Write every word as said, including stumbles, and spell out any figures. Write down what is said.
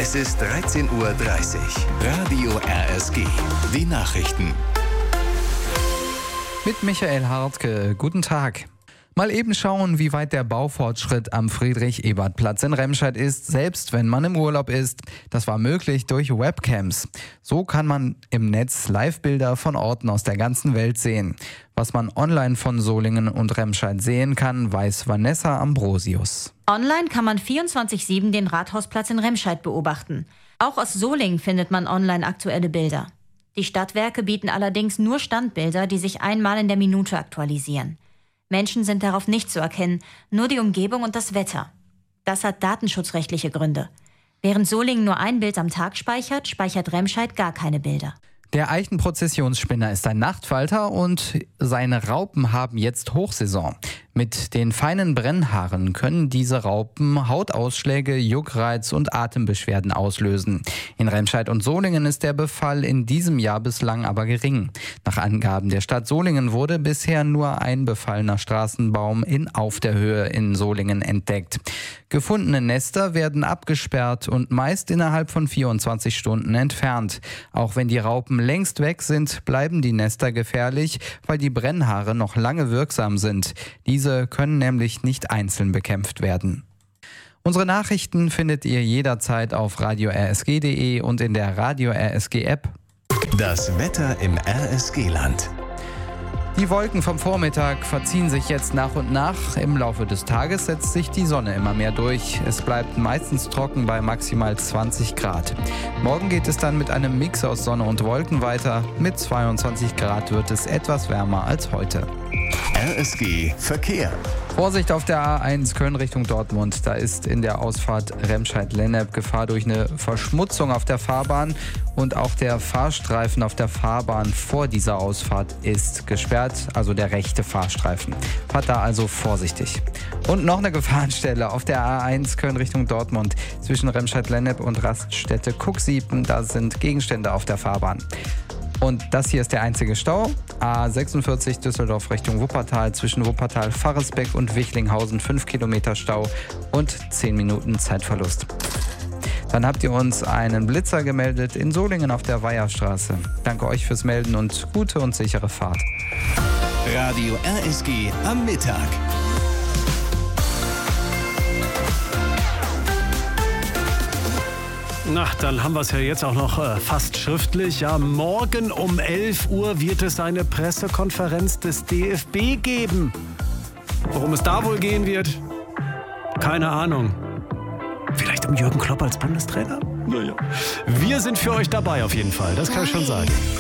Es ist dreizehn Uhr dreißig. Radio R S G. Die Nachrichten. Mit Michael Hartke. Guten Tag. Mal eben schauen, wie weit der Baufortschritt am Friedrich-Ebert-Platz in Remscheid ist, selbst wenn man im Urlaub ist. Das war möglich durch Webcams. So kann man im Netz Live-Bilder von Orten aus der ganzen Welt sehen. Was man online von Solingen und Remscheid sehen kann, weiß Vanessa Ambrosius. Online kann man vierundzwanzig sieben den Rathausplatz in Remscheid beobachten. Auch aus Solingen findet man online aktuelle Bilder. Die Stadtwerke bieten allerdings nur Standbilder, die sich einmal in der Minute aktualisieren. Menschen sind darauf nicht zu erkennen, nur die Umgebung und das Wetter. Das hat datenschutzrechtliche Gründe. Während Solingen nur ein Bild am Tag speichert, speichert Remscheid gar keine Bilder. Der Eichenprozessionsspinner ist ein Nachtfalter und seine Raupen haben jetzt Hochsaison. Mit den feinen Brennhaaren können diese Raupen Hautausschläge, Juckreiz und Atembeschwerden auslösen. In Remscheid und Solingen ist der Befall in diesem Jahr bislang aber gering. Nach Angaben der Stadt Solingen wurde bisher nur ein befallener Straßenbaum in Auf der Höhe in Solingen entdeckt. Gefundene Nester werden abgesperrt und meist innerhalb von vierundzwanzig Stunden entfernt. Auch wenn die Raupen längst weg sind, bleiben die Nester gefährlich, weil die Brennhaare noch lange wirksam sind. Diese können nämlich nicht einzeln bekämpft werden. Unsere Nachrichten findet ihr jederzeit auf radio r s g punkt d e und in der Radio R S G App. Das Wetter im R S G-Land. Die Wolken vom Vormittag verziehen sich jetzt nach und nach. Im Laufe des Tages setzt sich die Sonne immer mehr durch. Es bleibt meistens trocken bei maximal zwanzig Grad. Morgen geht es dann mit einem Mix aus Sonne und Wolken weiter. Mit zweiundzwanzig Grad wird es etwas wärmer als heute. R S G Verkehr. Vorsicht auf der A eins Köln Richtung Dortmund. Da ist in der Ausfahrt Remscheid-Lennep Gefahr durch eine Verschmutzung auf der Fahrbahn. Und auch der Fahrstreifen auf der Fahrbahn vor dieser Ausfahrt ist gesperrt, also der rechte Fahrstreifen. Fahrt da also vorsichtig. Und noch eine Gefahrenstelle auf der A eins Köln Richtung Dortmund. Zwischen Remscheid-Lennep und Raststätte Cuxiepen, da sind Gegenstände auf der Fahrbahn. Und das hier ist der einzige Stau. A sechsundvierzig Düsseldorf Richtung Wuppertal zwischen Wuppertal, Farresbeck und Wichlinghausen fünf Kilometer Stau und zehn Minuten Zeitverlust. Dann habt ihr uns einen Blitzer gemeldet in Solingen auf der Weiherstraße. Danke euch fürs Melden und gute und sichere Fahrt. Radio R S G am Mittag. Na, dann haben wir es ja jetzt auch noch äh, fast schriftlich. Ja, morgen um elf Uhr wird es eine Pressekonferenz des D F B geben. Worum es da wohl gehen wird? Keine Ahnung. Vielleicht um Jürgen Klopp als Bundestrainer? Naja. Wir sind für euch dabei auf jeden Fall, das kann ich schon sagen.